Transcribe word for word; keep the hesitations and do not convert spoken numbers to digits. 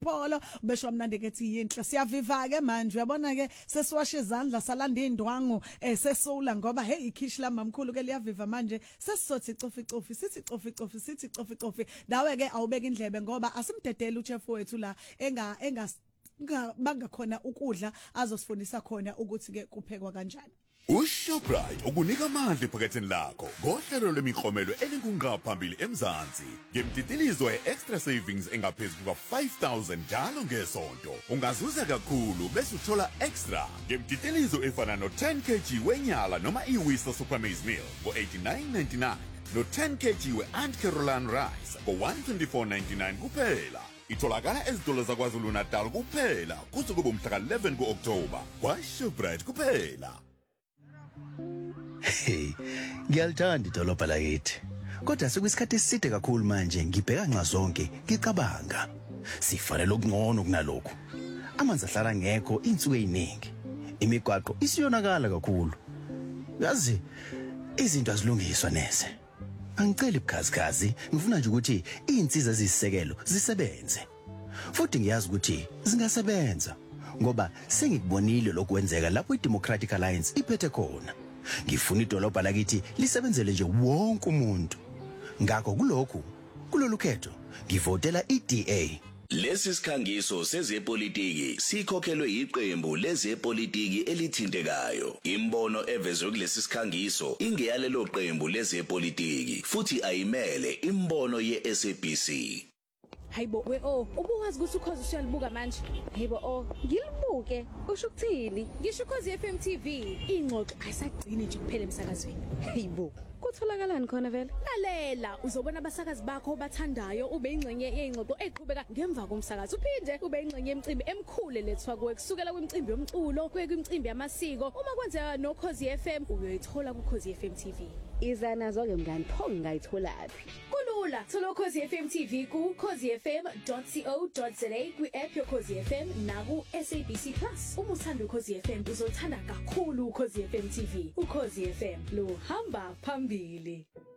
Polo besho mnandi kethi yinhle siyaviva ke manje uyabona ke sesiwashe izandla salanda indwangu eh sesula ngoba hey ikhishi lamamkhulu ke liyaviva manje sesizothi cofi cofi sithi cofi cofi sithi cofi cofi nawe ke awubeka indlebe ngoba asimdedela uchef wethu la enga enga bangakhona ukudla azosifundisa khona ukuthi ke kuphekwa kanjani. UShoprite ukunika amandla ephaketheni lakho ngohlelo lemiklomelo elinkungaphambili eMzansi ngemtitilizo ye-extra savings engaphezulu kuka five thousand njalo ngesonto ungazuza kakhulu bese uthola extra ngemtitilizo efana no ten kilograms wenyala noma iWisa Supermaize Meal ngo eighty-nine ninety-nine no ten kilograms we-Aunt Caroline Rice ngo one twenty-four ninety-nine kuphela. Itholakala ezitolo zaKwaZulu Natal kuphela kuze kube umhla ka eleven kuOkthoba kwaShoprite kuphela. Hey, ngiyalithanda idolobha lakithi. Kodwa sekuyisikhathi eside kakhulu manje ngibheka nxa zonke ngicabanga. Sifanele okungcono kunalokho. Amanzi ahlala ngekho insuku eziningi. Imigwaqo isiyonakala kakhulu. Yazi izinto azilungiswa neze. Angicela ibukhazikhazi, ngifuna nje ukuthi izinsiza ezisisekelo zisebenze. Futhi ngiyazi ukuthi zingasebenza ngoba sengikubonile lokwenzeka lapho iDemocratic Alliance iphethe khona. Ngifuna idolobha lakithi lisebenzele nje wonke umuntu. Ngakho kulokhu kulolu khetho ngivotela iD A. Lesi sikhangiso sezepolitiki sikhokhelwe iqembu lezepolitiki elithintekayo. Imbono evezwe kulesi sikhangiso ingeyalelo qembu lezepolitiki futhi ayimele imbono ye-S A B C. Hayibo we oh ubuwazi ukuthi ukhozi usiyalibuka manje. Hayibo oh ngilibuke usho ukuthini? Ngisho ukhozi F M T V ingxoxo ayisagcini nje kuphela emsakazweni. Hayibo kutholakalani khona vele? Lalela uzobona abasakazi bakho obathandayo ube ingcenye yezingxoxo eqhubeka ngemva komsakazo uphinde ube ingcenye yemicimbi emkhulu lethwa kuwe kusukela kwimicimbi yomculo kuye kwimicimbi yamasiko uma kwenzeka nokhozi F M uyoyithola kukhozi F M T V. Izana zonke mngani pho ngayitholaphi? Kulula thola ukhozi F M T V ku khozi f m dot co dot za kwi-app yokhozi F M naku S A B C Plus. Uma uthanda ukhozi F M uzothanda kakhulu ukhozi F M T V. Ukhozi F M lo hamba phambili.